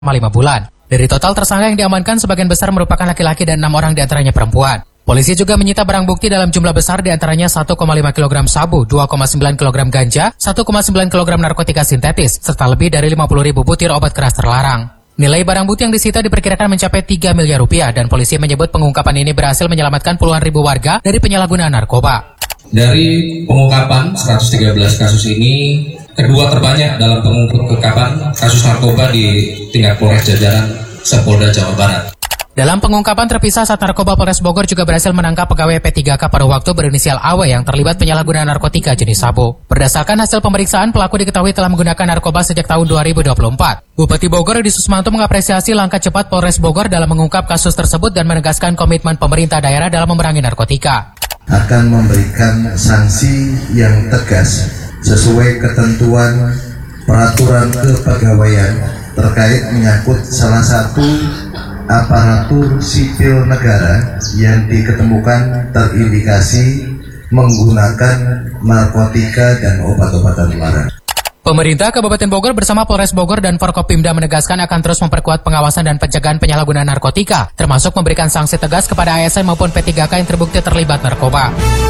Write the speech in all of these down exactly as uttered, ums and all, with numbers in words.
lima bulan. Dari total tersangka yang diamankan, sebagian besar merupakan laki-laki dan enam orang diantaranya perempuan. Polisi juga menyita barang bukti dalam jumlah besar diantaranya satu koma lima kilogram sabu, dua koma sembilan kilogram ganja, satu koma sembilan kilogram narkotika sintetis, serta lebih dari lima puluh ribu butir obat keras terlarang. Nilai barang bukti yang disita diperkirakan mencapai tiga miliar rupiah dan polisi menyebut pengungkapan ini berhasil menyelamatkan puluhan ribu warga dari penyalahgunaan narkoba. Dari pengungkapan seratus tiga belas kasus ini, kedua terbanyak dalam pengungkapan kasus narkoba di tingkat Polres jajaran Sepolda Jawa Barat. Dalam pengungkapan terpisah, saat narkoba Polres Bogor juga berhasil menangkap pegawai P tiga K pada waktu berinisial A W yang terlibat penyalahgunaan narkotika jenis sabu. Berdasarkan hasil pemeriksaan, pelaku diketahui telah menggunakan narkoba sejak tahun dua ribu dua puluh empat. Bupati Bogor Edi Susmanto mengapresiasi langkah cepat Polres Bogor dalam mengungkap kasus tersebut dan menegaskan komitmen pemerintah daerah dalam memerangi narkotika. Akan memberikan sanksi yang tegas sesuai ketentuan peraturan kepegawaian terkait menyangkut salah satu aparatur sipil negara yang diketemukan terindikasi menggunakan narkotika dan obat-obatan terlarang. Pemerintah Kabupaten Bogor bersama Polres Bogor dan Forkopimda menegaskan akan terus memperkuat pengawasan dan pencegahan penyalahgunaan narkotika, termasuk memberikan sanksi tegas kepada A S N maupun P tiga K yang terbukti terlibat narkoba.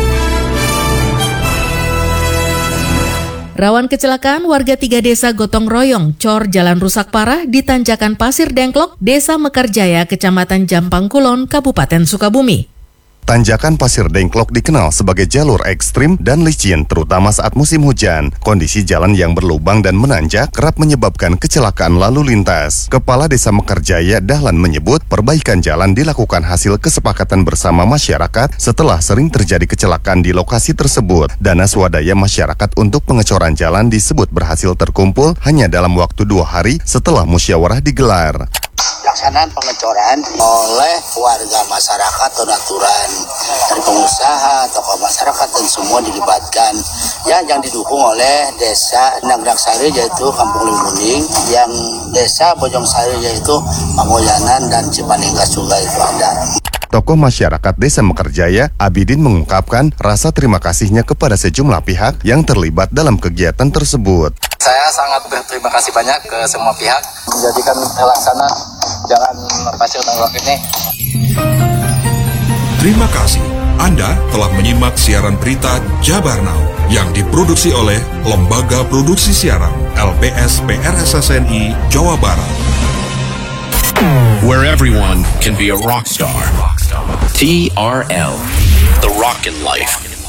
Rawan kecelakaan warga tiga desa gotong royong, cor jalan rusak parah di Tanjakan Pasir Dengklok, Desa Mekarjaya, Kecamatan Jampang Kulon, Kabupaten Sukabumi. Tanjakan Pasir Dengklok dikenal sebagai jalur ekstrim dan licin terutama saat musim hujan. Kondisi jalan yang berlubang dan menanjak kerap menyebabkan kecelakaan lalu lintas. Kepala Desa Mekarjaya Dahlan menyebut perbaikan jalan dilakukan hasil kesepakatan bersama masyarakat setelah sering terjadi kecelakaan di lokasi tersebut. Dana swadaya masyarakat untuk pengecoran jalan disebut berhasil terkumpul hanya dalam waktu dua hari setelah musyawarah digelar. Pelaksanaan pengecoran oleh warga masyarakat, donaturan dari pengusaha, tokoh masyarakat dan semua dilibatkan ya, yang didukung oleh desa Nagrak Sari yaitu Kampung Limuning, yang desa Bojong Sari yaitu Pamoyanan dan Cipaninggas juga itu ada. Tokoh masyarakat Desa Mekarjaya, Abidin, mengungkapkan rasa terima kasihnya kepada sejumlah pihak yang terlibat dalam kegiatan tersebut. Saya sangat berterima kasih banyak ke semua pihak menjadikan terlaksana jalan Pasir Dengklok ini. Terima kasih. Anda telah menyimak siaran berita Jabar Now yang diproduksi oleh Lembaga Produksi Siaran L P S P R S S N I Jawa Barat. Where everyone can be a rock star. T R L, The Rockin' Life.